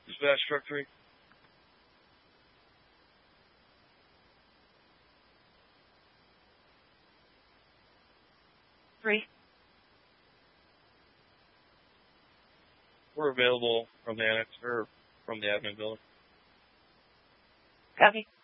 Dispatch truck 3. We're available from the annex or from the admin building. Copy.